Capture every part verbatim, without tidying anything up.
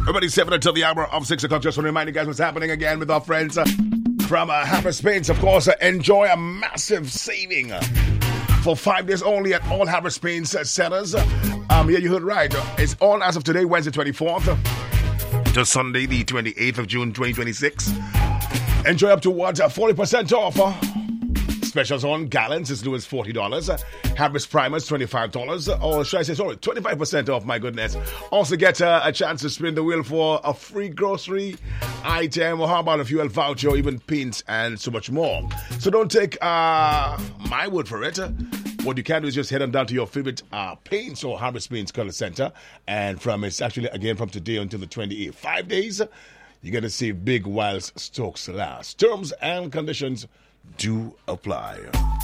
Everybody seven until the hour of six o'clock. Just want to remind you guys what's happening again with our friends uh, from uh, Harris Paints. Of course, uh, enjoy a massive saving uh, for five days only at all Harris Paints uh, centers. Um, yeah, you heard right. Uh, it's on as of today, Wednesday twenty-fourth, uh, to Sunday the twenty-eighth of June, twenty twenty-six. Enjoy up to what? Uh, forty percent off. Uh, Specials on gallons is Lewis forty dollars. Uh, Harris Primers twenty-five dollars. Uh, or should I say, sorry, twenty-five percent off, my goodness. Also get uh, a chance to spin the wheel for a free grocery item, or how about a fuel voucher, or even pins and so much more. So don't take uh, my word for it. What you can do is just head on down to your favorite uh, paints or Harris Paints Color Center. And from it's actually, again, from today until the twenty-eighth, five days, you're going to see big whilst stocks last. Terms and conditions do apply.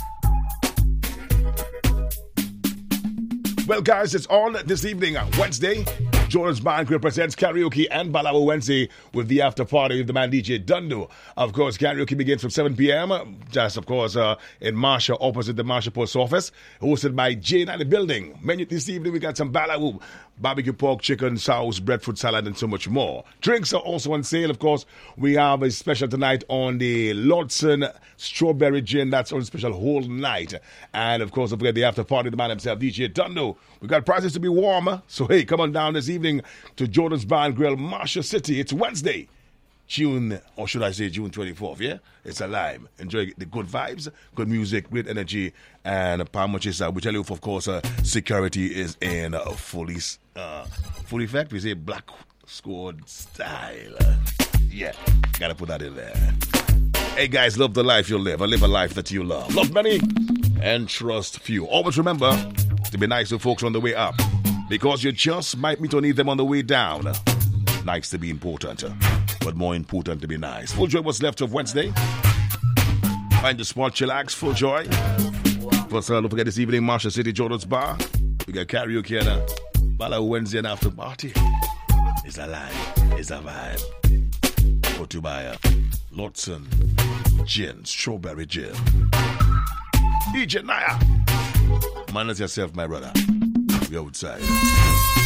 Well, guys, it's on this evening, Wednesday. Jordan's Bar and Grill presents karaoke and Balawo Wednesday with the after party with the man D J Dundo. Of course, karaoke begins from seven p.m. Just, of course, uh, in Marshall, opposite the Marshall Post Office, hosted by Jane at the building. Menu this evening, we got some Balawo, barbecue pork, chicken, sauce, breadfruit salad, and so much more. Drinks are also on sale. Of course, we have a special tonight on the Lordson Strawberry Gin. That's on special whole night. And, of course, don't forget the after party, the man himself, D J Dundo. We got prices to be warm, so hey, come on down this evening to Jordan's Bar and Grill, Marshall City. It's Wednesday, June, or should I say June twenty-fourth, yeah? It's alive. Enjoy the good vibes, good music, great energy, and how much is that? We tell you, of course, uh, security is in uh, fully, uh, full effect. We say black squad style. Yeah, gotta put that in there. Hey guys, love the life you live. I live a life that you love. Love many and trust few. Always remember to be nice to folks on the way up, because you just might meet or need them on the way down. Nice to be important, but more important to be nice. Full joy was left of Wednesday. Find the spot, chillax, full joy. First, uh, don't forget this evening, Marshall City, Jordan's Bar. We got karaoke and a Balawo Wednesday and after party. It's alive, it's a vibe. Go to buy a Lordson Gin, Strawberry Gin. D J Naya. Manage yourself, my brother. We outside.